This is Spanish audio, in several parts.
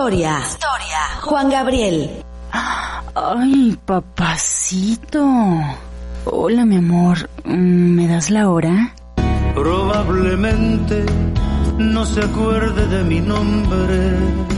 historia. Juan Gabriel. Ay, papacito. Hola, mi amor. ¿Me das la hora? Probablemente no se acuerde de mi nombre.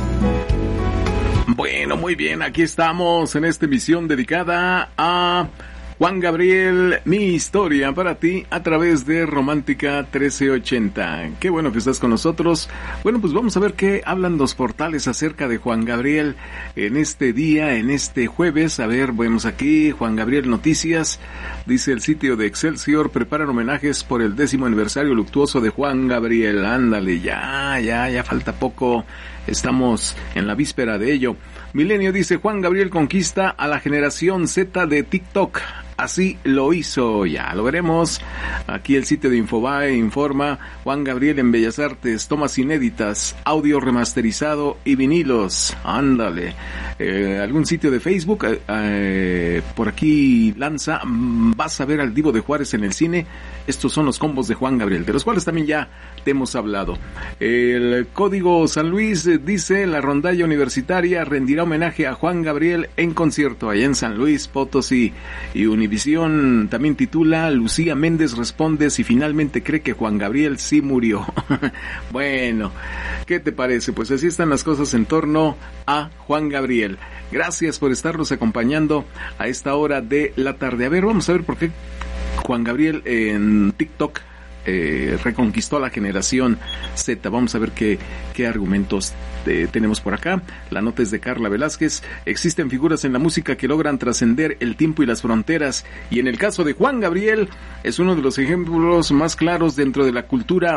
Bueno, muy bien, aquí estamos en esta emisión dedicada a Juan Gabriel, mi historia para ti a través de Romántica 1380. Qué bueno que estás con nosotros. Bueno, pues vamos a ver qué hablan los portales acerca de Juan Gabriel en este día, en este jueves. A ver, vemos aquí Juan Gabriel Noticias. Dice el sitio de Excelsior: preparan homenajes por el 10º aniversario luctuoso de Juan Gabriel. Ándale, ya falta poco. Estamos en la víspera de ello. Milenio dice: Juan Gabriel conquista a la generación Z de TikTok. Así lo hizo, ya lo veremos. Aquí el sitio de Infobae informa: Juan Gabriel en Bellas Artes, tomas inéditas, audio remasterizado y vinilos. Ándale. Algún sitio de Facebook por aquí lanza: vas a ver al Divo de Juárez en el cine. Estos son los combos de Juan Gabriel, de los cuales también ya te hemos hablado. El Código San Luis dice: la rondalla universitaria rendirá homenaje a Juan Gabriel en concierto allá en San Luis Potosí. Y Univisión también titula: Lucía Méndez responde si finalmente cree que Juan Gabriel sí murió. Bueno, ¿qué te parece? Pues así están las cosas en torno a Juan Gabriel. Gracias por estarnos acompañando a esta hora de la tarde. A ver, vamos a ver por qué Juan Gabriel en TikTok reconquistó a la generación Z. Vamos a ver qué argumentos tenemos por acá. La nota es de Carla Velázquez. Existen figuras en la música que logran trascender el tiempo y las fronteras, y en el caso de Juan Gabriel es uno de los ejemplos más claros dentro de la cultura